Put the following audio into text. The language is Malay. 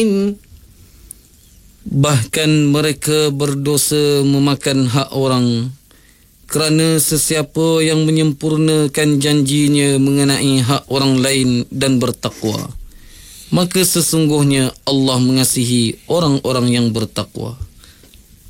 bahkan mereka berdosa memakan hak orang, kerana sesiapa yang menyempurnakan janjinya mengenai hak orang lain dan bertakwa, maka sesungguhnya Allah mengasihi orang-orang yang bertakwa.